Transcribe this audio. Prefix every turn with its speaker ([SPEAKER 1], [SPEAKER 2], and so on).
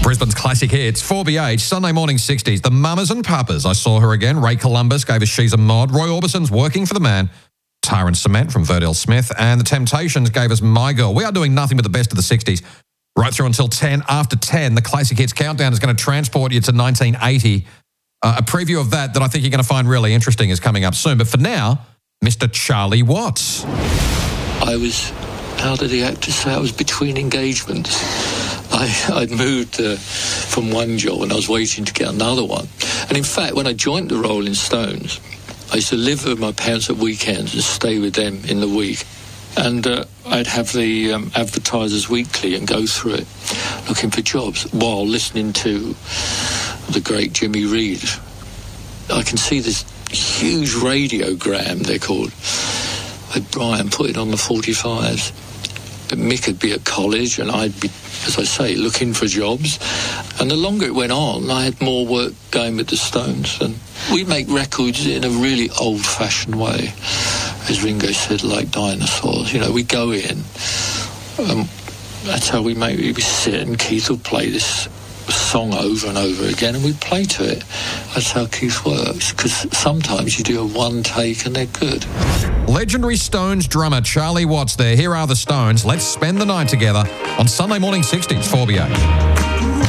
[SPEAKER 1] Brisbane's classic hits, 4BH, Sunday morning 60s, the Mamas and Papas, I Saw Her Again, Ray Columbus gave us She's a Mod, Roy Orbison's Working for the Man, Tar and Cement from Verdell Smith, and the Temptations gave us My Girl. We are doing nothing but the best of the 60s, right through until 10. After 10, the Classic Hits Countdown is going to transport you to 1980. A preview of that I think you're going to find really interesting is coming up soon. But for now, Mr. Charlie Watts.
[SPEAKER 2] I was, how did the actor say, I was between engagements. I'd moved from one job and I was waiting to get another one. And in fact, when I joined the Rolling Stones, I used to live with my parents at weekends and stay with them in the week. And I'd have the Advertisers Weekly and go through it, looking for jobs, while listening to the great Jimmy Reed. I can see this huge radiogram, they're called, with Brian putting on the 45s. But Mick would be at college and I'd be, as I say, looking for jobs. And the longer it went on, I had more work going with the Stones. And we make records in a really old-fashioned way, as Ringo said, like dinosaurs. You know, we go in, that's how we make it. We sit and Keith will play this song over and over again and we play to it. That's how Keith works, because sometimes you do a one take and they're good.
[SPEAKER 1] Legendary Stones drummer Charlie Watts there. Here are the Stones. Let's spend the night together on Sunday morning 60s, 4BH.